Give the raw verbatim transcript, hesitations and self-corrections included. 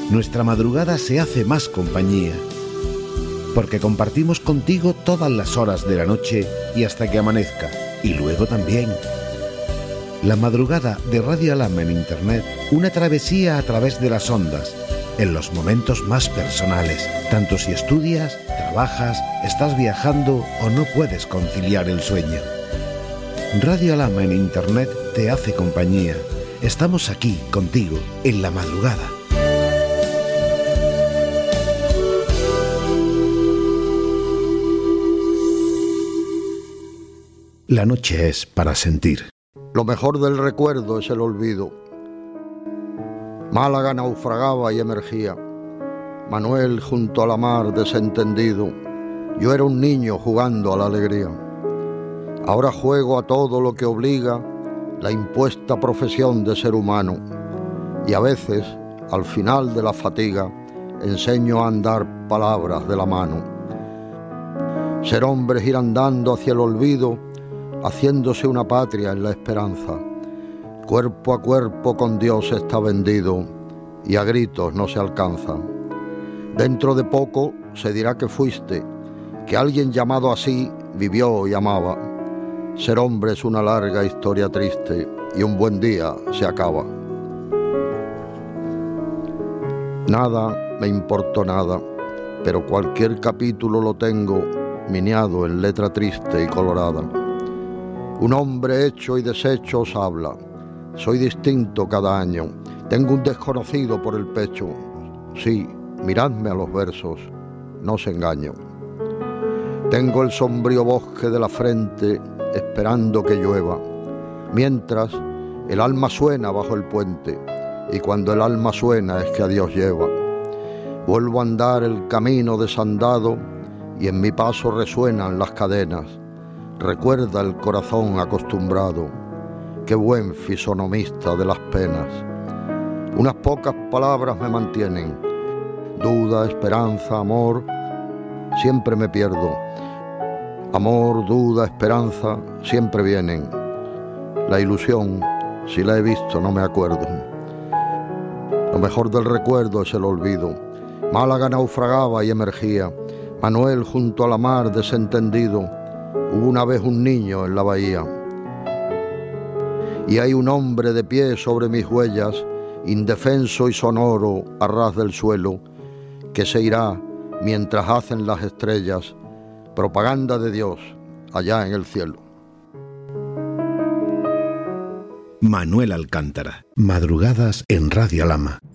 nuestra madrugada se hace más compañía, porque compartimos contigo todas las horas de la noche y hasta que amanezca, y luego también. La madrugada de Radio Alhama en Internet, una travesía a través de las ondas, en los momentos más personales, tanto si estudias, trabajas, estás viajando o no puedes conciliar el sueño. Radio Alhama en Internet te hace compañía. Estamos aquí contigo en la madrugada. La noche es para sentir. Lo mejor del recuerdo es el olvido. Málaga naufragaba y emergía. Manuel junto a la mar desentendido. Yo era un niño jugando a la alegría. Ahora juego a todo lo que obliga la impuesta profesión de ser humano. Y a veces, al final de la fatiga, enseño a andar palabras de la mano. Ser hombre es ir andando hacia el olvido, haciéndose una patria en la esperanza. Cuerpo a cuerpo con Dios está vendido y a gritos no se alcanza. Dentro de poco se dirá que fuiste, que alguien llamado así vivió y amaba. Ser hombre es una larga historia triste y un buen día se acaba. Nada me importó nada, pero cualquier capítulo lo tengo miniado en letra triste y colorada. Un hombre hecho y deshecho os habla. Soy distinto cada año. Tengo un desconocido por el pecho. Sí, miradme a los versos, no os engaño. Tengo el sombrío bosque de la frente esperando que llueva. Mientras, el alma suena bajo el puente. Y cuando el alma suena es que a Dios lleva. Vuelvo a andar el camino desandado y en mi paso resuenan las cadenas. Recuerda el corazón acostumbrado, qué buen fisonomista de las penas. Unas pocas palabras me mantienen, duda, esperanza, amor, siempre me pierdo. Amor, duda, esperanza, siempre vienen. La ilusión, si la he visto, no me acuerdo. Lo mejor del recuerdo es el olvido. Málaga naufragaba y emergía. Manuel junto a la mar desentendido. Hubo una vez un niño en la bahía. Y hay un hombre de pie sobre mis huellas, indefenso y sonoro a ras del suelo, que se irá mientras hacen las estrellas propaganda de Dios allá en el cielo. Manuel Alcántara, madrugadas en Radio Alhama.